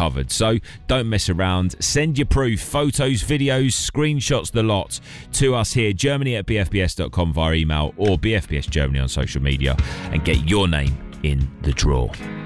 covered. So don't mess around. Send your proof, photos, videos, screenshots, the lot, to us here, germany@bfbs.com via email or BFBS Germany on social media, and get your name in the draw.